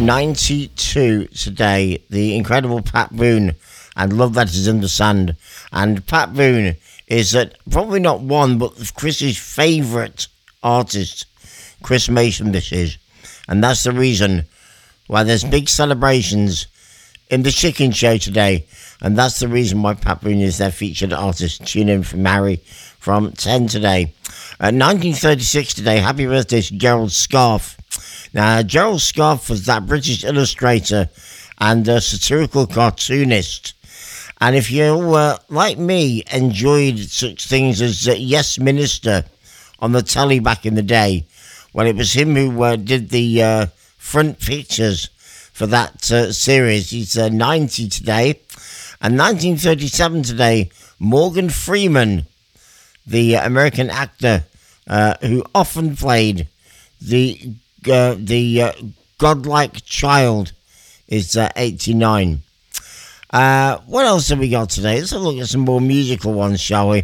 92 today, the incredible Pat Boone, and Love Letters in the Sand. And Pat Boone is probably not one, but Chris's favourite artist, Chris Mason, this is. And that's the reason why there's big celebrations in the Chicken Show today. And that's the reason why Pat Boone is their featured artist. Tune in for Mary from 10 today. 1936 today, happy birthday to Gerald Scarfe. Now, Gerald Scarfe was that British illustrator and satirical cartoonist. And if you, like me, enjoyed such things as Yes Minister on the telly back in the day, well, it was him who did the front pictures for that series. He's 90 today. And 1937 today, Morgan Freeman, the American actor who often played the godlike child, is 89. What else have we got today? Let's have a look at some more musical ones, shall we?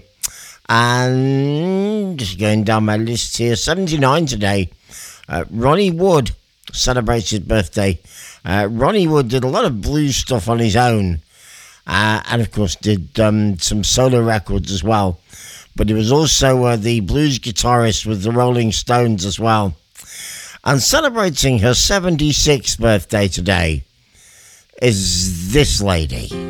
And just going down my list here, 79 today. Ronnie Wood celebrates his birthday. Ronnie Wood did a lot of blues stuff on his own, and of course did some solo records as well. But he was also the blues guitarist with the Rolling Stones as well. And celebrating her 76th birthday today is this lady.